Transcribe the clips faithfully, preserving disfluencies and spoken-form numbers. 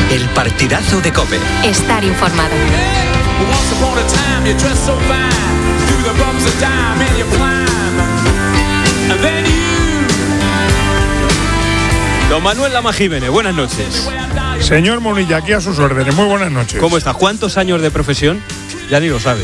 El partidazo de COPE. Estar informado. Don Manuel Lama Jiménez, buenas noches. Señor Munilla, aquí a sus órdenes. Muy buenas noches. ¿Cómo está? ¿Cuántos años de profesión? Ya ni lo sabe.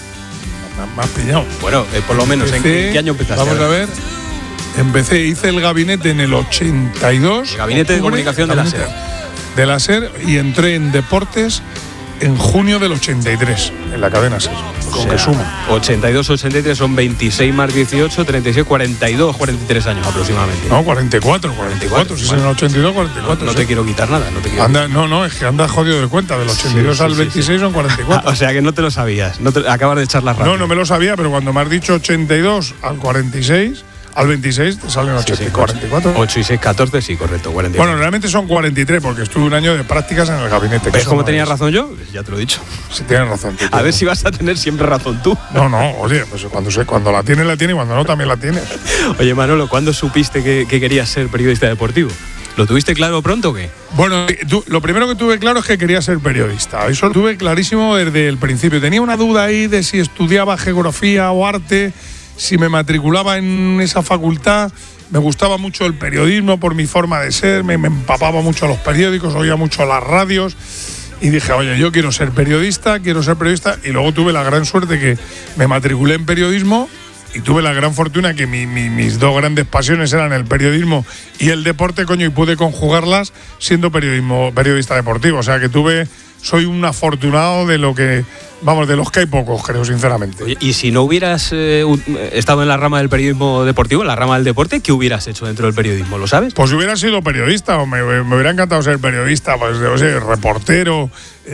Me has pillado. Bueno, eh, por lo menos, empecé, ¿en qué año empezaste? Vamos a ver. Empecé, hice el gabinete en el ochenta y dos. El gabinete octubre, de comunicación de la SER. De la SER, y entré en deportes en junio del ochenta y tres, en la cadena SER. Con que suma. ochenta y dos, ochenta y tres son veintiséis más dieciocho, treinta y seis, cuarenta y dos, cuarenta y tres años aproximadamente. No, cuarenta y cuatro, cuarenta y cuatro. Si es en el ochenta y dos, cuarenta y cuatro. No, no te quiero quitar nada. No, te quiero anda, quitar. no, no, es que anda jodido de cuenta. Del ochenta y dos sí, al sí, veintiséis sí. Son cuarenta y cuatro. Ah, o sea que no te lo sabías. No te, acabas de echar la rápida. No, no me lo sabía, pero cuando me has dicho ochenta y dos al cuarenta y seis. Al veintiséis te salen ochenta y cuatro. Sí, sí, ocho y seis, catorce, sí, correcto. cuarenta y cuatro. Bueno, realmente son cuarenta y tres porque estuve un año de prácticas en el gabinete. ¿Ves cómo tenía razón yo? Ya te lo he dicho. Sí, tienes razón. Tú, a ver si vas a tener siempre razón tú. No, no, oye, pues cuando, sé, cuando la tienes, la tienes y cuando no, también la tienes. Oye, Manolo, ¿cuándo supiste que, que querías ser periodista deportivo? ¿Lo tuviste claro pronto o qué? Bueno, tú, lo primero que tuve claro es que quería ser periodista. Eso lo tuve clarísimo desde el principio. Tenía una duda ahí de si estudiaba geografía o arte, si me matriculaba en esa facultad. Me gustaba mucho el periodismo por mi forma de ser, me, me empapaba mucho los periódicos, oía mucho las radios y dije, oye, yo quiero ser periodista, quiero ser periodista. Y luego tuve la gran suerte que me matriculé en periodismo y tuve la gran fortuna que mi, mi, mis dos grandes pasiones eran el periodismo y el deporte, coño, y pude conjugarlas siendo periodismo, periodista deportivo. O sea que tuve, soy un afortunado de lo que, vamos, de los que hay pocos, creo, sinceramente. Oye, y si no hubieras eh, estado en la rama del periodismo deportivo, en la rama del deporte, ¿qué hubieras hecho dentro del periodismo? ¿Lo sabes? Pues si hubiera sido periodista, o me, me hubiera encantado ser periodista, pues, o sea, reportero.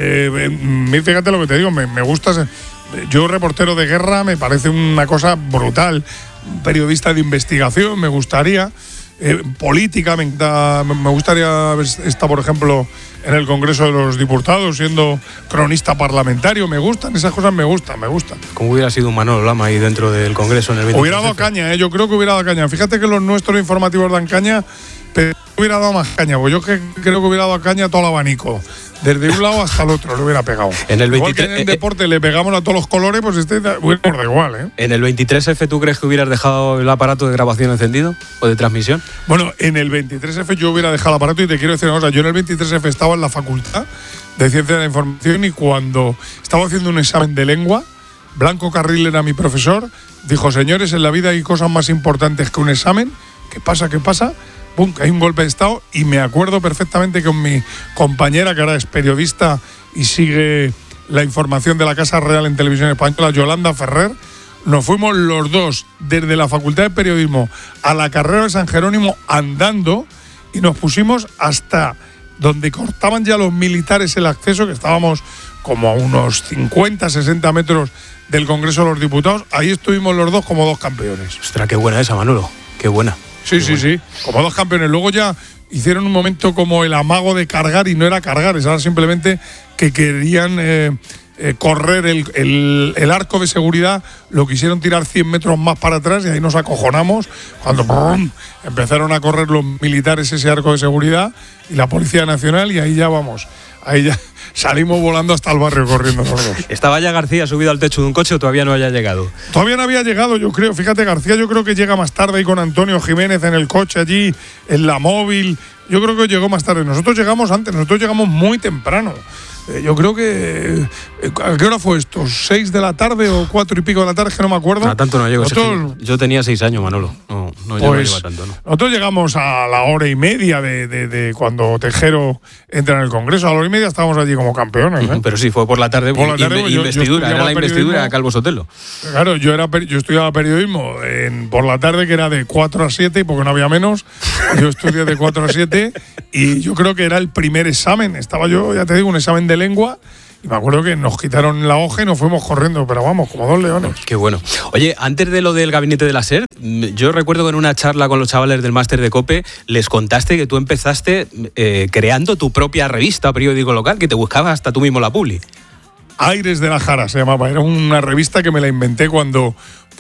Eh, fíjate lo que te digo, me, me gusta ser. Yo, reportero de guerra, me parece una cosa brutal. Periodista de investigación, me gustaría. Eh, política, me, da, me gustaría estar, por ejemplo, en el Congreso de los Diputados, siendo cronista parlamentario. Me gustan, esas cosas me gustan, me gustan. ¿Cómo hubiera sido un Manolo Lama ahí dentro del Congreso en el veintitrés? Hubiera dado caña, ¿eh? Yo creo que hubiera dado caña. Fíjate que los nuestros informativos dan caña, pero hubiera dado más caña. Pues yo que, creo que hubiera dado caña a todo el abanico. Desde un lado hasta el otro le hubiera pegado. En el veintitrés, igual que en el eh, deporte le pegamos a todos los colores, pues este hubiera da igual, ¿eh? ¿En el veintitrés efe tú crees que hubieras dejado el aparato de grabación encendido o de transmisión? Bueno, en el veintitrés efe yo hubiera dejado el aparato y te quiero decir una cosa. Yo en el veintitrés efe estaba en la Facultad de Ciencia de la Información y cuando estaba haciendo un examen de lengua, Blanco Carril era mi profesor, dijo, señores, en la vida hay cosas más importantes que un examen. ¿Qué pasa? ¿Qué pasa? Pum, hay un golpe de estado y me acuerdo perfectamente que con mi compañera, que ahora es periodista y sigue la información de la Casa Real en Televisión Española, Yolanda Ferrer, nos fuimos los dos desde la Facultad de Periodismo a la carrera de San Jerónimo andando y nos pusimos hasta donde cortaban ya los militares el acceso, que estábamos como a unos cincuenta, sesenta metros del Congreso de los Diputados. Ahí estuvimos los dos como dos campeones. Ostras, qué buena esa, Manolo, qué buena. Sí, sí, sí, como dos campeones. Luego ya hicieron un momento como el amago de cargar y no era cargar, era simplemente que querían eh, eh, correr el, el, el arco de seguridad, lo quisieron tirar cien metros más para atrás y ahí nos acojonamos cuando ¡brum! Empezaron a correr los militares ese arco de seguridad y la Policía Nacional y ahí ya vamos, ahí ya salimos volando hasta el barrio corriendo los dos. ¿Estaba ya García subido al techo de un coche o todavía no haya llegado? Todavía no había llegado, yo creo. Fíjate, García yo creo que llega más tarde ahí con Antonio Jiménez en el coche allí, en la móvil. Yo creo que llegó más tarde. Nosotros llegamos antes, nosotros llegamos muy temprano. Eh, yo creo que… Eh, ¿A qué hora fue esto? ¿Seis de la tarde o cuatro y pico de la tarde? Que no me acuerdo. No, tanto no llego. Nosotros, yo tenía seis años, Manolo. No, no, yo pues, no llego tanto, ¿no? Nosotros llegamos a la hora y media de, de, de cuando Tejero entra en el Congreso. A la hora y media estábamos allí como campeones, ¿eh? Pero sí, fue por la tarde. Por la tarde, inve, yo, investidura, yo era la investidura a Calvo Sotelo. Claro, yo era yo estudiaba periodismo en, por la tarde, que era de cuatro a siete, porque no había menos. Yo estudié de cuatro a siete y yo creo que era el primer examen. Estaba yo, ya te digo, un examen de lengua. Y me acuerdo que nos quitaron la hoja y nos fuimos corriendo, pero vamos, como dos leones. Qué bueno. Oye, antes de lo del gabinete de la SER, yo recuerdo que en una charla con los chavales del máster de COPE les contaste que tú empezaste eh, creando tu propia revista, periódico local, que te buscabas hasta tú mismo la publi. Aires de la Jara se llamaba. Era una revista que me la inventé cuando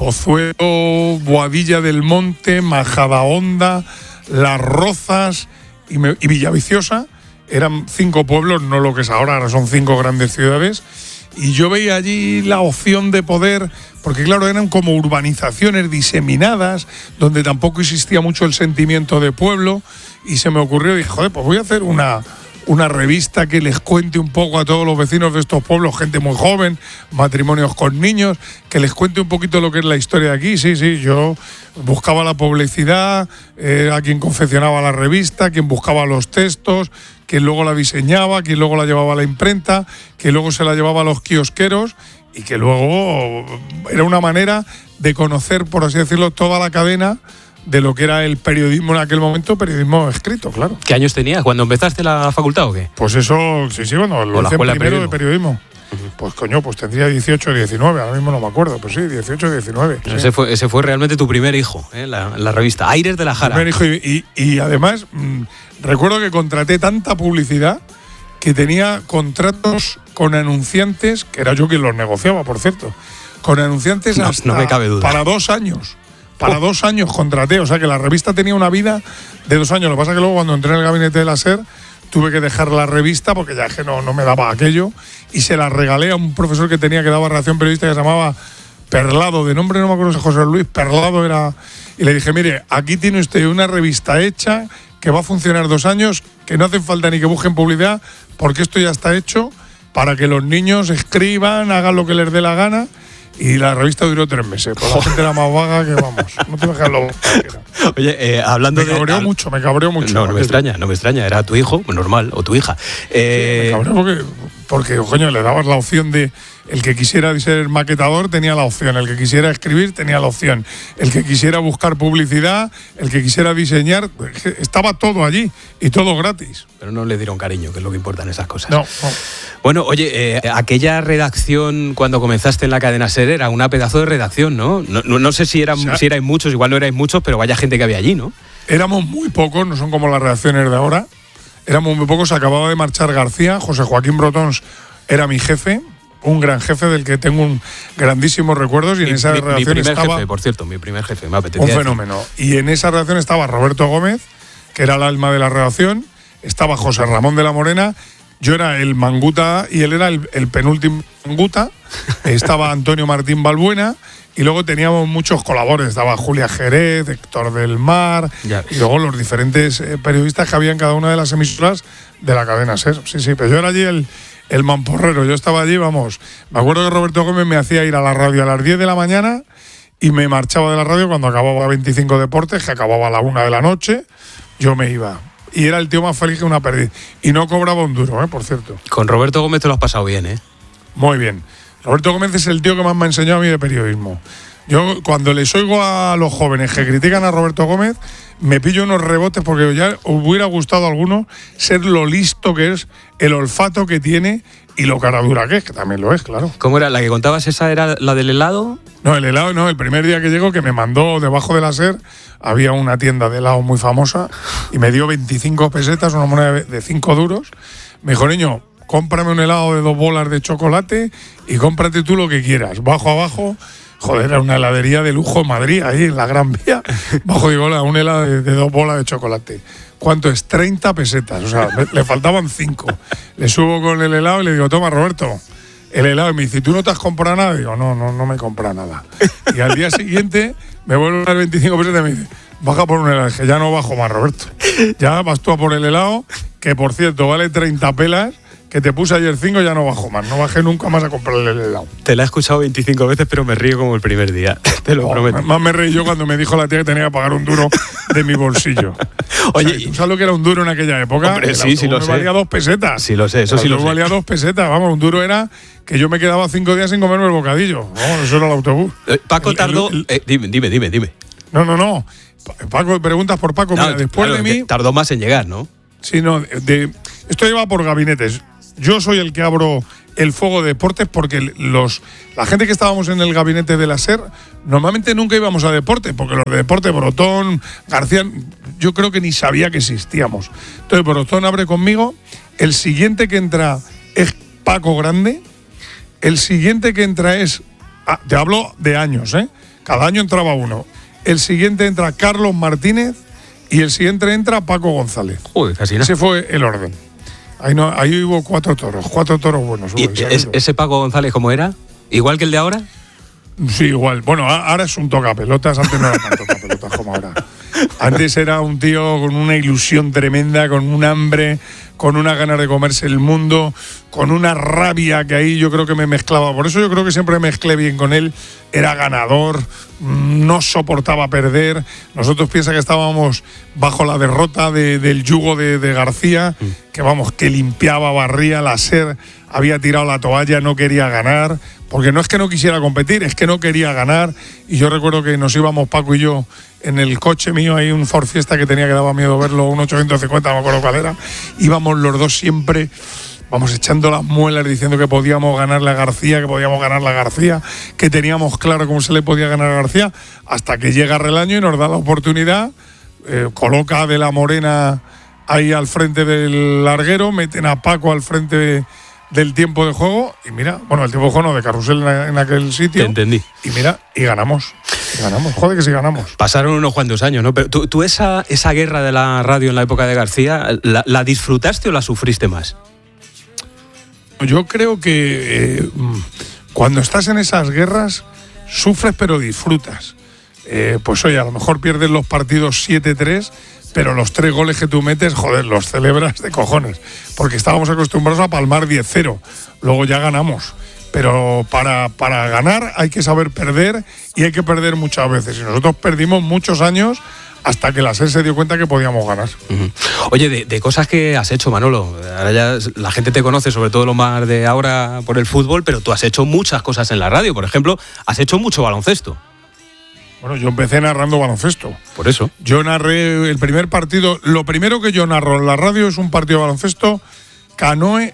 Pozuelo, Boadilla del Monte, Majadahonda, Las Rozas y, me, y Villaviciosa eran cinco pueblos, no lo que es ahora, ahora son cinco grandes ciudades. Y yo veía allí la opción de poder, porque claro, eran como urbanizaciones diseminadas, donde tampoco existía mucho el sentimiento de pueblo, y se me ocurrió, dije, joder, pues voy a hacer una, una revista que les cuente un poco a todos los vecinos de estos pueblos, gente muy joven, matrimonios con niños, que les cuente un poquito lo que es la historia de aquí. Sí, sí, yo buscaba la publicidad, era quien confeccionaba la revista, quien buscaba los textos, quien luego la diseñaba, quien luego la llevaba a la imprenta, que luego se la llevaba a los kiosqueros, y que luego era una manera de conocer, por así decirlo, toda la cadena de lo que era el periodismo en aquel momento, periodismo escrito, claro. ¿Qué años tenías? ¿Cuando empezaste la facultad o qué? Pues eso, sí, sí, bueno, lo hice primero de periodismo. De periodismo. Uh-huh. Pues coño, pues tendría dieciocho o diecinueve, ahora mismo no me acuerdo, pues sí, dieciocho o diecinueve. Sí. Ese, fue, ese fue realmente tu primer hijo, ¿eh? la, la revista Aires de la Jara. Primer hijo, y, y, y además, mmm, recuerdo que contraté tanta publicidad que tenía contratos con anunciantes, que era yo quien los negociaba, por cierto, con anunciantes no, hasta no me cabe duda. Para dos años. Para oh. dos años contraté, o sea que la revista tenía una vida de dos años. Lo que pasa es que luego cuando entré en el gabinete de la SER tuve que dejar la revista porque ya es que no, no me daba aquello, y se la regalé a un profesor que tenía que daba redacción periodística que se llamaba Perlado, de nombre no me acuerdo si José Luis Perlado era, y le dije, mire, aquí tiene usted una revista hecha que va a funcionar dos años, que no hace falta ni que busquen publicidad porque esto ya está hecho para que los niños escriban, hagan lo que les dé la gana. Y la revista duró tres meses, pues la gente era más vaga que vamos. No te dejas lo. Oye, eh, hablando me de. Me cabreó mucho, me cabreó mucho. No, no me extraña, no me extraña. Era tu hijo, normal, o tu hija. Eh... Sí, me cabreó porque, porque, coño, le dabas la opción de. El que quisiera ser maquetador tenía la opción, el que quisiera escribir tenía la opción, el que quisiera buscar publicidad, el que quisiera diseñar, estaba todo allí y todo gratis. Pero no le dieron cariño, que es lo que importan esas cosas. No, no. Bueno, oye, eh, aquella redacción cuando comenzaste en la cadena SER era una pedazo de redacción, ¿no? No, no, no sé si, eran, o sea, si erais muchos, igual no erais muchos, pero vaya gente que había allí, ¿no? Éramos muy pocos, no son como las redacciones de ahora. Éramos muy pocos, acababa de marchar García, José Joaquín Brotons era mi jefe, un gran jefe del que tengo un grandísimos recuerdos, y mi, en esa mi, redacción mi primer estaba jefe, por cierto, mi primer jefe, me apetecía un decir. fenómeno. Y en esa redacción estaba Roberto Gómez, que era el alma de la redacción, estaba José Ramón de la Morena, yo era el manguta y él era el, el penúltimo manguta, estaba Antonio Martín Balbuena, y luego teníamos muchos colaboradores, estaba Julia Jerez, Héctor del Mar, ya. Y luego los diferentes eh, periodistas que había en cada una de las emisoras de la cadena SER. Sí, sí, pero yo era allí el El mamporrero, yo estaba allí, vamos. Me acuerdo que Roberto Gómez me hacía ir a la radio a las diez de la mañana y me marchaba de la radio cuando acababa veinticinco Deportes, que acababa a la una de la noche, yo me iba. Y era el tío más feliz que una perdiz. Y no cobraba un duro, ¿eh? Por cierto. Con Roberto Gómez te lo has pasado bien, ¿eh? Muy bien. Roberto Gómez es el tío que más me ha enseñado a mí de periodismo. Yo, cuando les oigo a los jóvenes que critican a Roberto Gómez, me pillo unos rebotes porque ya hubiera gustado a alguno ser lo listo que es, el olfato que tiene y lo cara dura que es, que también lo es, claro. ¿Cómo era? ¿La que contabas esa era la del helado? No, el helado no. El primer día que llegó, que me mandó debajo de la SER, había una tienda de helado muy famosa y me dio veinticinco pesetas, una moneda de cinco duros. Me dijo, niño, cómprame un helado de dos bolas de chocolate y cómprate tú lo que quieras. Bajo abajo... Joder, era una heladería de lujo en Madrid, ahí en la Gran Vía. Bajo digo, un helado de, de dos bolas de chocolate. ¿Cuánto es? treinta pesetas. O sea, me, le faltaban cinco. Le subo con el helado y le digo, toma, Roberto, el helado. Y me dice, ¿tú no te has comprado nada? Y digo, no, no, no me he comprado nada. Y al día siguiente me vuelve a dar veinticinco pesetas y me dice, baja por un helado. Y dije, ya no bajo más, Roberto. Ya vas tú a por el helado, que por cierto vale treinta pelas. Que te puse ayer cinco, ya no bajo más. No bajé nunca más a comprarle el helado. Te la he escuchado veinticinco veces, pero me río como el primer día. Te lo oh, prometo. Más me reí yo cuando me dijo la tía que tenía que pagar un duro de mi bolsillo. Oye, o sea, ¿tú sabes lo que era un duro en aquella época? Hombre, sí, sí lo me sé. valía dos pesetas. Sí lo sé, eso el sí lo sé. valía dos pesetas. Vamos, un duro era que yo me quedaba cinco días sin comerme el bocadillo. Vamos, eso era el autobús. Eh, Paco el, tardó... El, el, eh, dime, dime, dime, dime. No, no, no. Paco, preguntas por Paco. No, mira, después claro, de mí... Tardó más en llegar, ¿no? Sí, no. De, esto lleva por gabinetes. Yo soy el que abro el fuego de deportes porque los la gente que estábamos en el gabinete de la SER normalmente nunca íbamos a deporte, porque los de deporte, Brotón, García, yo creo que ni sabía que existíamos. Entonces Brotón abre conmigo, el siguiente que entra es Paco Grande, el siguiente que entra es, ah, te hablo de años, ¿eh? Cada año entraba uno. El siguiente entra Carlos Martínez y el siguiente entra Paco González. Joder, casi nada. Ese fue el orden. Ahí, no, ahí hubo cuatro toros, cuatro toros buenos. ¿Y es, ese Paco González cómo era? ¿Igual que el de ahora? Sí, igual. Bueno, ahora es un tocapelotas, antes no era tan tocapelotas como ahora. Antes era un tío con una ilusión tremenda, con un hambre, con una ganas de comerse el mundo, con una rabia que ahí yo creo que me mezclaba. Por eso yo creo que siempre me mezclé bien con él. Era ganador, no soportaba perder. Nosotros piensa que estábamos bajo la derrota de, del yugo de, de García, que vamos, que limpiaba, barría, la SER había tirado la toalla, no quería ganar, porque no es que no quisiera competir, es que no quería ganar. Y yo recuerdo que nos íbamos Paco y yo en el coche mío, hay un Ford Fiesta que tenía que daba miedo verlo, un ochocientos cincuenta, no me acuerdo cuál era. Íbamos los dos siempre, vamos echando las muelas diciendo que podíamos ganarle a García, que podíamos ganarle a García, que teníamos claro cómo se le podía ganar a García, hasta que llega Relaño y nos da la oportunidad, eh, coloca a De la Morena ahí al frente del larguero, meten a Paco al frente de, del tiempo de juego y mira, bueno, el tiempo de juego no, de carrusel en, en aquel sitio. Te entendí. Y mira, y ganamos. Y ganamos, joder que sí ganamos. Pasaron unos cuantos años, ¿no? Pero tú, tú esa, esa guerra de la radio en la época de García, ¿la, la disfrutaste o la sufriste más? Yo creo que eh, cuando estás en esas guerras, sufres pero disfrutas. Eh, pues oye, a lo mejor pierdes los partidos siete tres, pero los tres goles que tú metes, joder, los celebras de cojones. Porque estábamos acostumbrados a palmar diez cero. Luego ya ganamos. Pero para, para ganar hay que saber perder y hay que perder muchas veces. Y nosotros perdimos muchos años hasta que la SER se dio cuenta que podíamos ganar. Uh-huh. Oye, de, de cosas que has hecho, Manolo, ahora ya la gente te conoce, sobre todo lo más de ahora por el fútbol, pero tú has hecho muchas cosas en la radio. Por ejemplo, has hecho mucho baloncesto. Bueno, yo empecé narrando baloncesto. Por eso. Yo narré el primer partido. Lo primero que yo narro en la radio es un partido de baloncesto Canoe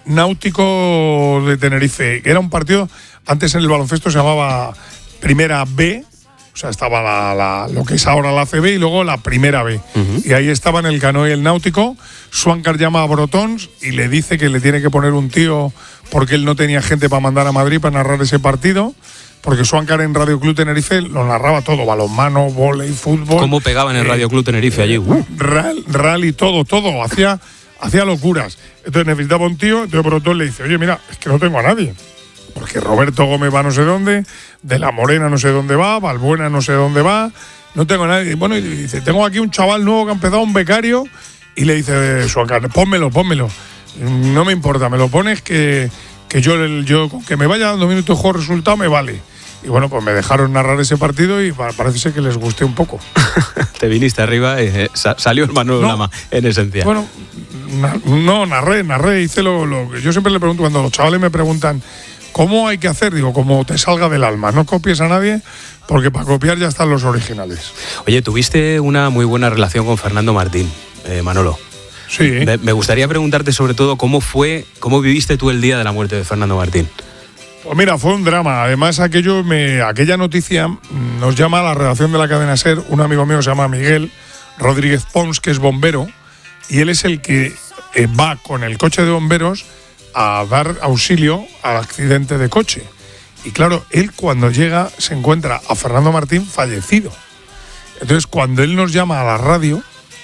Náutico de Tenerife. Era un partido, antes en el baloncesto se llamaba Primera B, o sea, estaba la, la, lo que es ahora la C B y luego la Primera B. Uh-huh. Y ahí estaban el Canoe y el Náutico. Suancar llama a Brotons y le dice que le tiene que poner un tío porque él no tenía gente para mandar a Madrid para narrar ese partido. Porque Suancar en Radio Club Tenerife lo narraba todo, balonmano, vóley, fútbol. ¿Cómo pegaban en eh, Radio Club Tenerife allí? Uh. Rally, rally, todo, todo. Hacía, hacía locuras. Entonces necesitaba un tío, entonces Brotón le dice, oye, mira, es que no tengo a nadie. Porque Roberto Gómez va no sé dónde, De la Morena no sé dónde va, Balbuena no sé dónde va, no tengo a nadie. Bueno, y dice, tengo aquí un chaval nuevo que ha empezado, un becario, y le dice Suancar, pónmelo, pónmelo. No me importa, me lo pones que, que yo, yo que me vaya dando minutos de juego resultado me vale. Y bueno, pues me dejaron narrar ese partido y parece ser que les gusté un poco. Te viniste arriba y eh, salió el Manolo no, Lama, en esencia. Bueno, na, no, narré, narré, hice lo, lo que yo siempre le pregunto cuando los chavales me preguntan ¿cómo hay que hacer? Digo, como te salga del alma, no copies a nadie porque para copiar ya están los originales. Oye, tuviste una muy buena relación con Fernando Martín, eh, Manolo. Sí. Me, me gustaría preguntarte sobre todo cómo fue, cómo viviste tú el día de la muerte de Fernando Martín. Pues mira, fue un drama. Además, aquello me, aquella noticia nos llama a la redacción de la cadena SER un amigo mío que se llama Miguel Rodríguez Pons, que es bombero, y él es el que eh, va con el coche de bomberos a dar auxilio al accidente de coche. Y claro, él cuando llega se encuentra a Fernando Martín fallecido. Entonces, cuando él nos llama a la radio,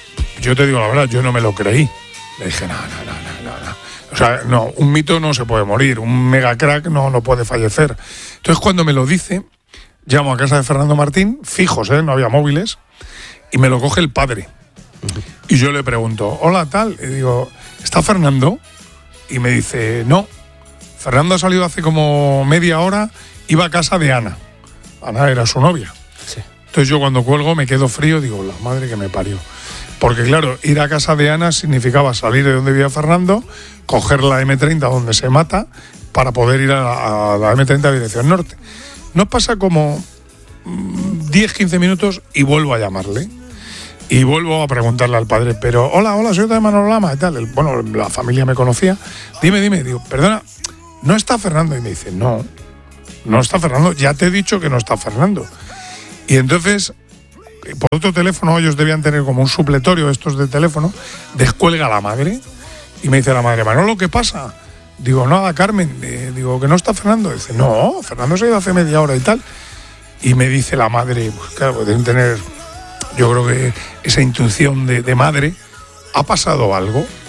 yo te digo la verdad, yo no me lo creí. Le dije, no, no, no, no, no, no. O sea, no, un mito no se puede morir, un mega crack no, no puede fallecer. Entonces, cuando me lo dice, llamo a casa de Fernando Martín, fijos, ¿eh? No había móviles, y me lo coge el padre. Y yo le pregunto, hola, tal, y digo, ¿está Fernando? Y me dice, no, Fernando ha salido hace como media hora, iba a casa de Ana. Ana era su novia. Sí. Entonces yo cuando cuelgo me quedo frío, digo, la madre que me parió. Porque claro, ir a casa de Ana significaba salir de donde vivía Fernando, coger la eme treinta donde se mata, para poder ir a, a la eme treinta dirección norte. No pasa como diez quince minutos y vuelvo a llamarle. Y vuelvo a preguntarle al padre, pero hola, hola, soy de Manolo Lama y tal. El, bueno, la familia me conocía. Dime, dime, digo, perdona, ¿no está Fernando? Y me dice, no, no está Fernando, ya te he dicho que no está Fernando. Y entonces, por otro teléfono, ellos debían tener como un supletorio, estos de teléfono, descuelga la madre y me dice la madre, Manolo, ¿qué pasa? Digo, nada, Carmen, eh, digo, que no está Fernando. Dice, no, Fernando se ha ido hace media hora y tal. Y me dice la madre, pues claro, pues deben tener, yo creo que esa intuición de, de madre, ha pasado algo.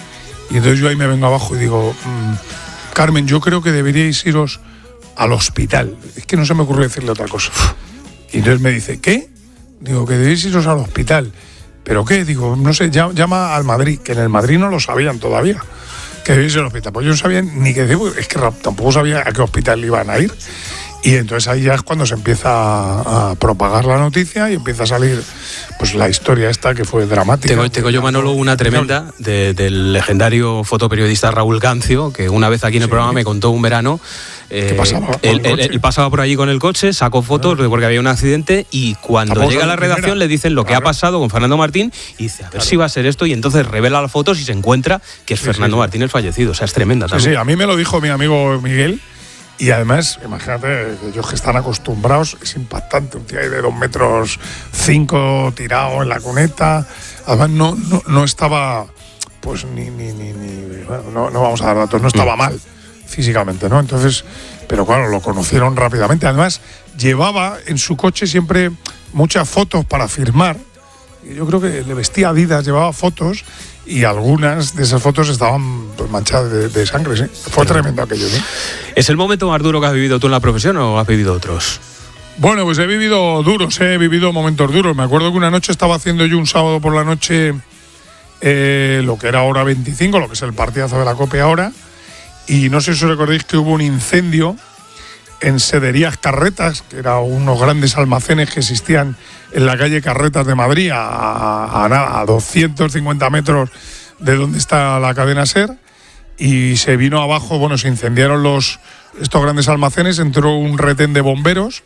Y entonces yo ahí me vengo abajo y digo, mmm, Carmen, yo creo que deberíais iros al hospital. Es que no se me ocurre decirle otra cosa. Y entonces me dice, ¿qué? Digo, que debéis iros al hospital. ¿Pero qué? Digo, no sé, llama al Madrid, que en el Madrid no lo sabían todavía, que debéis ir al hospital. Pues yo no sabía ni qué decir, es que tampoco sabía a qué hospital iban a ir. Y entonces ahí ya es cuando se empieza a, a propagar la noticia y empieza a salir pues la historia esta que fue dramática. Tengo, tengo yo, Manolo, una tremenda de, del legendario fotoperiodista Raúl Gancio, que una vez aquí en el sí. programa me contó un verano. Eh, ¿Qué pasaba? Él, él, él pasaba por allí con el coche, sacó fotos ah. porque había un accidente y cuando Tampoco llega a la redacción primera. le dicen lo claro. que ha pasado con Fernando Martín y dice, a ver claro. si va a ser esto, y entonces revela las fotos y se encuentra que es sí, Fernando sí, Martín el fallecido. O sea, es tremenda también. Sí, sí, a mí me lo dijo mi amigo Miguel. Y además, imagínate, ellos que están acostumbrados, es impactante, un tío ahí de dos metros cinco tirado en la cuneta. Además, no, no, no estaba, pues ni, ni, ni, ni bueno, no, no vamos a dar datos, no estaba mal físicamente, ¿no? Entonces, pero claro, lo conocieron rápidamente. Además, llevaba en su coche siempre muchas fotos para firmar. Yo creo que le vestía Adidas, llevaba fotos. Y algunas de esas fotos estaban pues, manchadas de, de sangre, sí. Fue Pero, tremendo aquello, ¿sí? ¿Es el momento más duro que has vivido tú en la profesión o has vivido otros? Bueno, pues he vivido duros, he vivido momentos duros. Me acuerdo que una noche estaba haciendo yo un sábado por la noche eh, lo que era hora veinticinco, lo que es el partidazo de la COPE ahora. Y no sé si os recordáis que hubo un incendio en Sederías Carretas, que eran unos grandes almacenes que existían en la calle Carretas de Madrid, a, a, a, a doscientos cincuenta metros de donde está la cadena SER, y se vino abajo, bueno, se incendiaron los, estos grandes almacenes, entró un retén de bomberos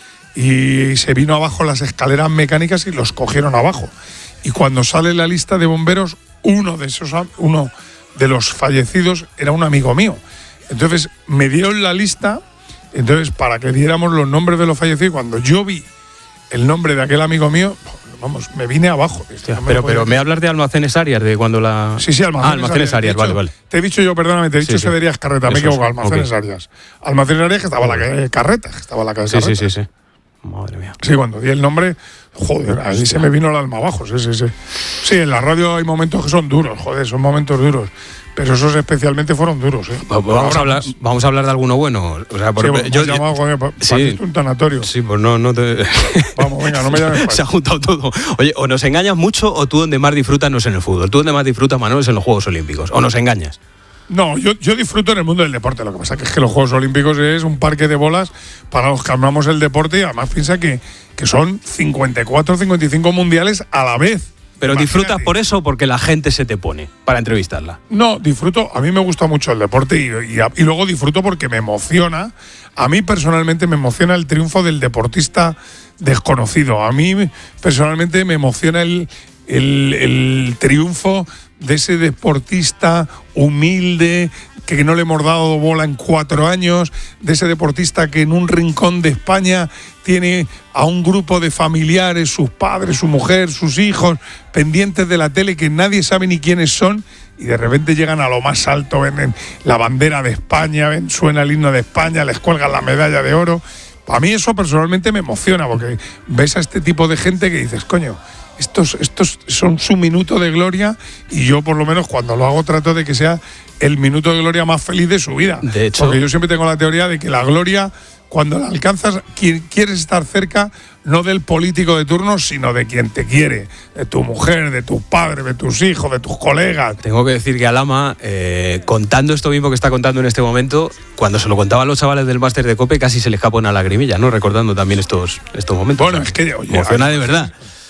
y se vino abajo las escaleras mecánicas y los cogieron abajo. Y cuando sale la lista de bomberos, uno de esos, uno de los fallecidos era un amigo mío. Entonces me dieron la lista. Entonces, para que diéramos los nombres de los fallecidos, cuando yo vi el nombre de aquel amigo mío, vamos, me vine abajo. Hostia, no pero me, pero me hablas de Almacenes Arias, de cuando la... Sí, sí, Almacenes, ah, Almacenes Arias, dicho, vale, vale. Te he dicho yo, perdóname, te he dicho sí, Sederías Carretas, me he equivocado, Almacenes okay. Arias. Almacenes Arias, que estaba la calle Carretas, que estaba la calle sí, Carretas. Sí, sí, sí. Madre mía. Sí, cuando di el nombre, joder, ahí Hostia. se me vino el alma abajo, sí, sí, sí. Sí, en la radio hay momentos que son duros, joder, son momentos duros. Pero esos especialmente fueron duros, ¿eh? Vamos a hablar, vamos a hablar de alguno bueno. O sea, por, sí, yo, yo llamado, joder, sí, un tanatorio. Sí, pues no, no te. Vamos, venga, no me llames. Se ha juntado todo. Oye, o nos engañas mucho o tú donde más disfrutas no es en el fútbol. Tú donde más disfrutas, Manuel, es en los Juegos Olímpicos. O nos engañas. No, yo, yo disfruto en el mundo del deporte. Lo que pasa que es que los Juegos Olímpicos es un parque de bolas para los que amamos el deporte y además piensa que, que son cincuenta y cuatro, cincuenta y cinco mundiales a la vez. ¿Pero Imagínate. disfrutas por eso o porque la gente se te pone para entrevistarla? No, disfruto. A mí me gusta mucho el deporte y, y, y luego disfruto porque me emociona. A mí personalmente me emociona el triunfo del deportista desconocido. A mí personalmente me emociona el, el, el triunfo de ese deportista humilde que no le hemos dado bola en cuatro años, de ese deportista que en un rincón de España tiene a un grupo de familiares, sus padres, su mujer, sus hijos, pendientes de la tele que nadie sabe ni quiénes son y de repente llegan a lo más alto, ven la bandera de España, ven, suena el himno de España, les cuelgan la medalla de oro. A mí eso personalmente me emociona porque ves a este tipo de gente que dices, coño, Estos, estos son su minuto de gloria y yo por lo menos cuando lo hago trato de que sea el minuto de gloria más feliz de su vida. De hecho, porque yo siempre tengo la teoría de que la gloria, cuando la alcanzas, quieres estar cerca no del político de turno, sino de quien te quiere, de tu mujer, de tus padres, de tus hijos, de tus colegas. Tengo que decir que Alama, eh, contando esto mismo que está contando en este momento, cuando se lo contaban los chavales del máster de COPE casi se les escapa una lagrimilla, ¿no? Recordando también estos, estos momentos. Bueno, es que oye, emociona de verdad.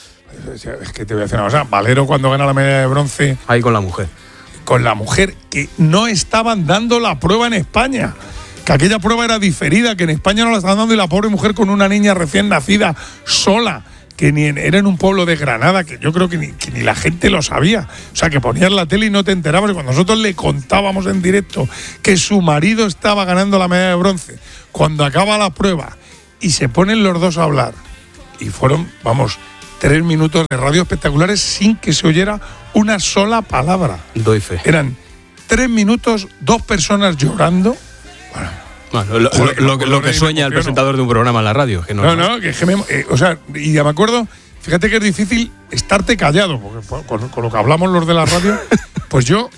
Es que te voy a decir una cosa, Valero cuando gana la medalla de bronce... Ahí con la mujer. Con la mujer, que no estaban dando la prueba en España. Que aquella prueba era diferida, que en España no la estaban dando y la pobre mujer con una niña recién nacida, sola, que ni en, era en un pueblo de Granada, que yo creo que ni, que ni la gente lo sabía. O sea, que ponías la tele y no te enterabas. Cuando nosotros le contábamos en directo que su marido estaba ganando la medalla de bronce, cuando acaba la prueba y se ponen los dos a hablar, y fueron, vamos... tres minutos de radio espectaculares sin que se oyera una sola palabra. Doy fe. Eran tres minutos, dos personas llorando. Bueno, bueno lo, joder, lo, lo, lo que sueña el presentador de un programa en la radio. Que no, no, no, que, que me, eh, o sea, y ya me acuerdo, fíjate que es difícil estarte callado, porque con, con lo que hablamos los de la radio, pues yo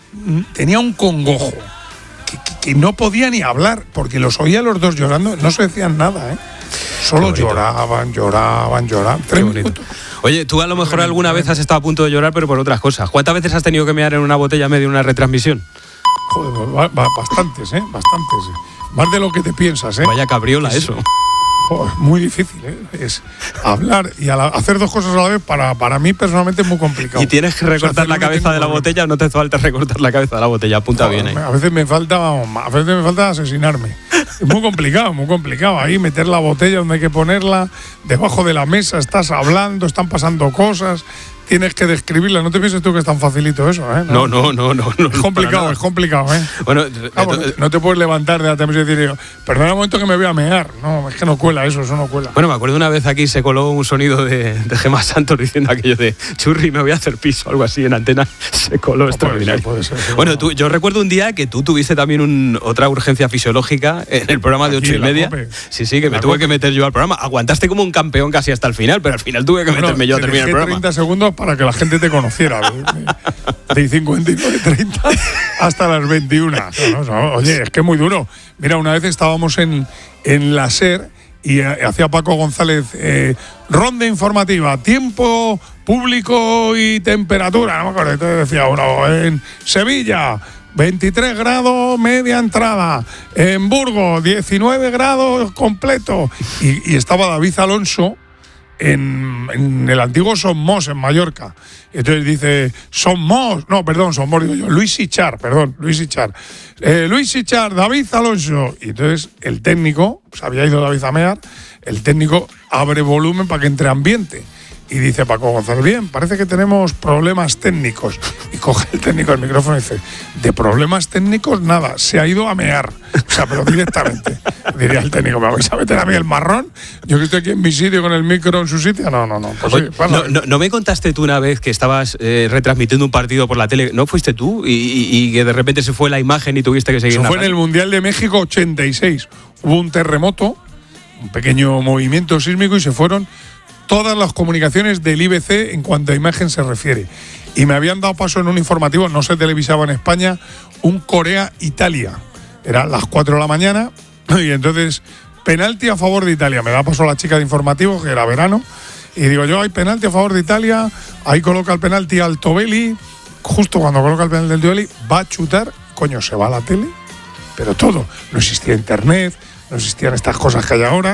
tenía un congojo que, que, que no podía ni hablar, porque los oía los dos llorando, no se decían nada, ¿eh? Solo lloraban, lloraban, lloraban. Tres minutos. Oye, tú a lo mejor alguna vez has estado a punto de llorar, pero por otras cosas. ¿Cuántas veces has tenido que mear en una botella medio de una retransmisión? Joder, bastantes, ¿eh? Bastantes. Más de lo que te piensas, ¿eh? Vaya cabriola es, eso. Joder, muy difícil, ¿eh? Es hablar y a la, hacer dos cosas a la vez para, para mí personalmente es muy complicado. ¿Y tienes que recortar o sea, la cabeza de la botella o no te hace falta recortar la cabeza de la botella? Apunta Joder, bien ahí. A veces me falta, a veces me falta asesinarme. Es muy complicado, muy complicado. Ahí meter la botella donde hay que ponerla, debajo de la mesa, estás hablando, están pasando cosas, tienes que describirla. No te pienses tú que es tan facilito eso, ¿eh? No, no, no, no. no es complicado, es complicado, ¿eh? Bueno, Vamos, no, no te puedes levantar de la televisión y decir, perdona un momento que me voy a mear. No, es que no cuela eso, eso no cuela. Bueno, me acuerdo una vez aquí se coló un sonido de, de Gemma Santos diciendo aquello de churri, me voy a hacer piso, algo así en antena. Se coló no, extraordinario. Puede ser, puede ser, bueno, tú, yo recuerdo un día que tú tuviste también un, otra urgencia fisiológica en el programa de ocho y media. Cope. Sí, sí, que me la tuve cope. que meter yo al programa. Aguantaste como un campeón casi hasta el final, pero al final tuve que meterme bueno, yo a terminar el programa. treinta segundos para que la gente te conociera. De cincuenta y nueve treinta hasta las veintiuna. No, no, oye, es que es muy duro. Mira, una vez estábamos en, en la SER y hacía Paco González eh, ronda informativa, tiempo, público y temperatura. No me acuerdo, entonces decía uno, en Sevilla veintitrés grados media entrada, en Burgos diecinueve grados completo. Y, y estaba David Alonso en, en el antiguo Somos, en Mallorca. Entonces dice, Somos, no, perdón, Somos, digo yo, Luis Sichar, perdón, Luis Sichar. Eh, Luis Sichar, David Alonso. Y entonces el técnico, pues había ido David a mear, el técnico abre volumen para que entre ambiente. Y dice Paco González, bien, parece que tenemos problemas técnicos. Y coge el técnico el micrófono y dice, de problemas técnicos nada, se ha ido a mear. O sea, pero directamente. Diría el técnico, ¿me vais a meter a mí el marrón? Yo que estoy aquí en mi sitio con el micro en su sitio. No, no, no. Pues Oye, sí, no, no, ¿No me contaste tú una vez que estabas eh, retransmitiendo un partido por la tele? ¿No fuiste tú? Y, y, y que de repente se fue la imagen y tuviste que seguir. Eso fue en el Mundial de México ochenta y seis. Hubo un terremoto, un pequeño movimiento sísmico y se fueron todas las comunicaciones del I B C en cuanto a imagen se refiere. Y me habían dado paso en un informativo, no se televisaba en España, un Corea-Italia. Eran las cuatro de la mañana y entonces, penalti a favor de Italia. Me da paso la chica de informativo, que era verano, y digo yo, hay penalti a favor de Italia, ahí coloca el penalti Altobelli, justo cuando coloca el penalti del Altobelli, va a chutar, coño, se va a la tele, pero todo. No existía internet, no existían estas cosas que hay ahora.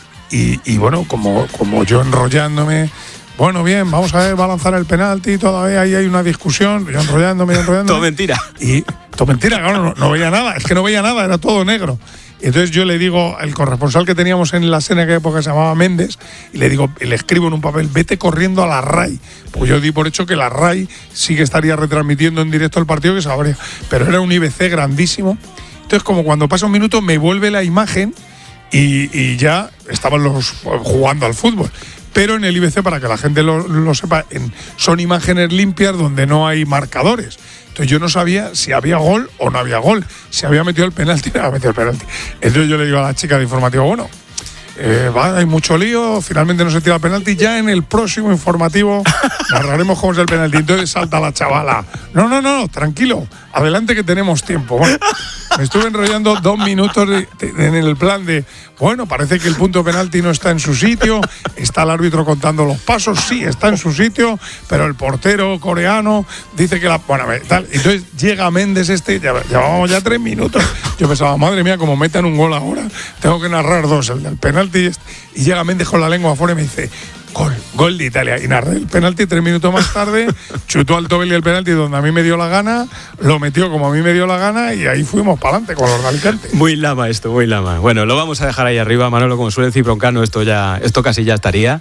Y, y bueno, como, como yo enrollándome, bueno, bien, vamos a ver, va a lanzar el penalti, todavía ahí hay una discusión, yo enrollándome, enrollándome. Todo mentira. Y todo mentira, claro, no, no veía nada, es que no veía nada, era todo negro. Y entonces yo le digo al corresponsal que teníamos en la S E N en aquella época, se llamaba Méndez, y le digo, le escribo en un papel, vete corriendo a la RAI. Pues yo di por hecho que la RAI sí que estaría retransmitiendo en directo el partido, que sabría, pero era un I B C grandísimo. Entonces, como cuando pasa un minuto, me vuelve la imagen. Y, y ya estaban los jugando al fútbol. Pero en el I B C, para que la gente lo, lo sepa, en, son imágenes limpias donde no hay marcadores. Entonces yo no sabía si había gol o no había gol. Si había metido el penalti o no había metido el penalti. Entonces yo le digo a la chica de informativo, bueno, eh, va, hay mucho lío, finalmente no se tira el penalti. Ya en el próximo informativo narraremos cómo es el penalti. Entonces salta la chavala. No, no, no, tranquilo, adelante que tenemos tiempo. Bueno, me estuve enrollando dos minutos de, de, en el plan de, bueno, parece que el punto penalti no está en su sitio, está el árbitro contando los pasos, sí, está en su sitio, pero el portero coreano dice que la... Bueno, tal. Entonces llega Méndez este, ya, llevamos ya tres minutos. Yo pensaba, madre mía, como metan un gol ahora, tengo que narrar dos, el del penalti y este. Y llega Méndez con la lengua afuera y me dice, gol, gol de Italia. Y narré el penalti tres minutos más tarde, chutó Altobelli el penalti donde a mí me dio la gana, lo metió como a mí me dio la gana y ahí fuimos para adelante con los de Alicante. Muy lama esto, muy lama. Bueno, lo vamos a dejar ahí arriba, Manolo, como suele decir Broncano, esto ya, esto casi ya estaría.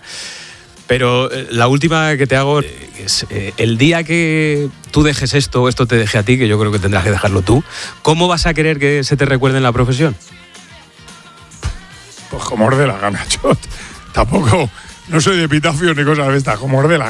Pero eh, la última que te hago es eh, el día que tú dejes esto o esto te deje a ti, que yo creo que tendrás que dejarlo tú, ¿cómo vas a querer que se te recuerde en la profesión? Pues como os dé la gana, yo tampoco... No soy de epitafio ni cosas de estas, como os dé la gana.